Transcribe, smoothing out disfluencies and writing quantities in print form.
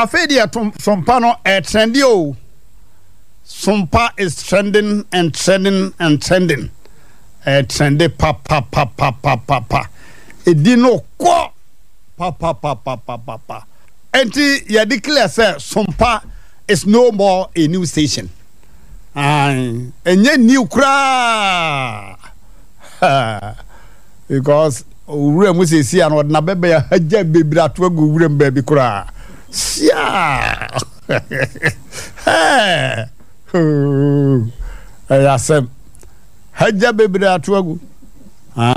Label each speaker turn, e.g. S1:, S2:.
S1: Afedia Sompa no trendy o. Sompa is trending and trending and trending. Trendy pa. Edino kwa pa. Enti ya declare say Sompa is no more a new station. Enye new kra. Because ure mu sesi an odna bebe ya haja bebira to agu ure mbabi kra. Sia. Ayasem haja bebira to agu